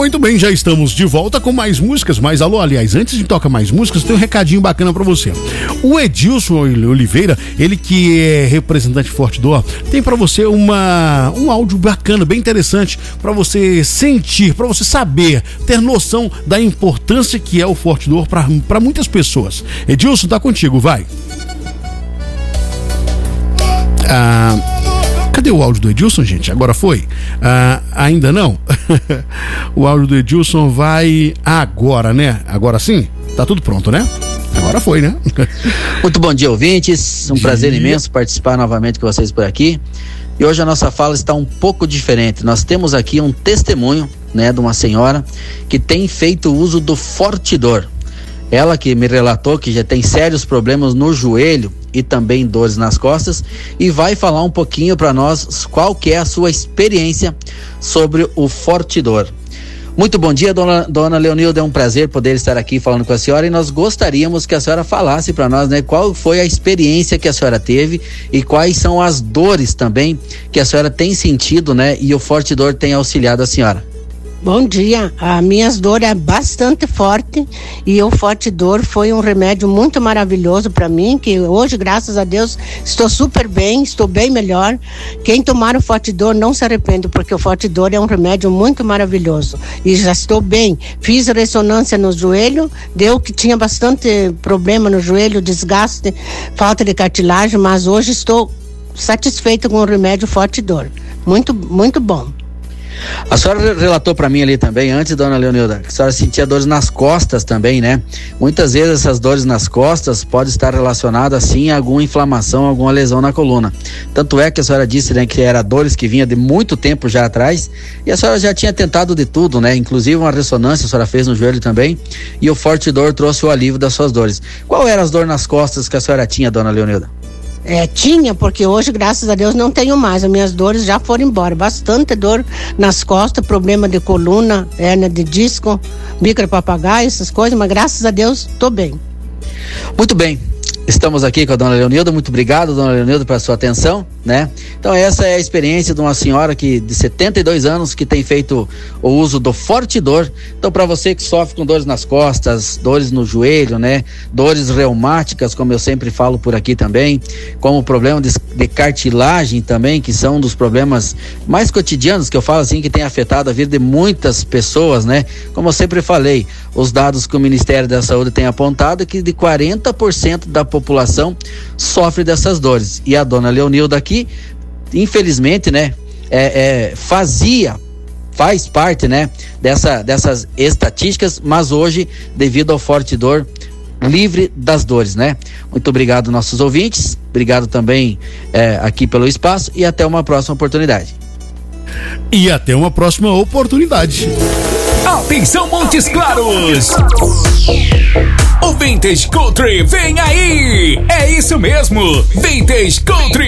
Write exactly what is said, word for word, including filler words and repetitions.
Muito bem, já estamos de volta com mais músicas, mas alô, aliás, antes de tocar mais músicas, tem um recadinho bacana pra você. O Edilson Oliveira, ele que é representante Forte Door, tem pra você uma, um áudio bacana, bem interessante, pra você sentir, pra você saber, ter noção da importância que é o Forte Door pra, pra muitas pessoas. Edilson, tá contigo, vai. Ah... Cadê o áudio do Edilson, gente? Agora foi? Ah, ainda não? O áudio do Edilson vai agora, né? Agora sim? Tá tudo pronto, né? Agora foi, né? Muito bom dia, ouvintes. Um dia. Prazer imenso participar novamente com vocês por aqui. E hoje a nossa fala está um pouco diferente. Nós temos aqui um testemunho, né, de uma senhora que tem feito uso do Forte Door. Ela que me relatou que já tem sérios problemas no joelho e também dores nas costas, e vai falar um pouquinho para nós qual que é a sua experiência sobre o Forte Door. Muito bom dia, dona, dona Leonilda, é um prazer poder estar aqui falando com a senhora, e nós gostaríamos que a senhora falasse para nós, né, qual foi a experiência que a senhora teve e quais são as dores também que a senhora tem sentido, né, e o Forte Door tem auxiliado a senhora. Bom dia, a minhas dores é bastante forte e o Forte Door foi um remédio muito maravilhoso para mim, que hoje, graças a Deus, estou super bem, estou bem melhor. Quem tomar o Forte Door não se arrepende, porque o Forte Door é um remédio muito maravilhoso e já estou bem. Fiz ressonância no joelho, deu que tinha bastante problema no joelho, desgaste, falta de cartilagem, mas hoje estou satisfeita com o remédio Forte Door. Muito, muito bom. A senhora relatou para mim ali também, antes, dona Leonilda, que a senhora sentia dores nas costas também, né? Muitas vezes essas dores nas costas podem estar relacionadas, sim, a alguma inflamação, alguma lesão na coluna. Tanto é que a senhora disse, né, que era dores que vinha de muito tempo já atrás, e a senhora já tinha tentado de tudo, né? Inclusive uma ressonância a senhora fez no joelho também, e o Forte Door trouxe o alívio das suas dores. Qual eram as dores nas costas que a senhora tinha, dona Leonilda? É, tinha, porque hoje, graças a Deus, não tenho mais. As minhas dores já foram embora. Bastante dor nas costas, problema de coluna, hérnia de disco, micro papagaio, essas coisas, mas graças a Deus, tô bem. Muito bem. Estamos aqui com a dona Leonilda, muito obrigado, dona Leonilda, pela sua atenção, né? Então essa é a experiência de uma senhora que, de setenta e dois anos, que tem feito o uso do Forte Door. Então, para você que sofre com dores nas costas, dores no joelho, né? Dores reumáticas, como eu sempre falo por aqui também, como problema de, de cartilagem também, que são um dos problemas mais cotidianos, que eu falo assim, que tem afetado a vida de muitas pessoas, né? Como eu sempre falei, os dados que o Ministério da Saúde tem apontado é que de quarenta por cento da população sofre dessas dores, e a dona Leonilda aqui, infelizmente, né, é, é, fazia, faz parte, né, dessa, dessas estatísticas, mas hoje, devido ao Forte Door, livre das dores, né? Muito obrigado, nossos ouvintes, obrigado também é, aqui pelo espaço, e até uma próxima oportunidade. E até uma próxima oportunidade. Atenção, Montes Claros! O Vintage Country vem aí! É isso mesmo! Vintage Country!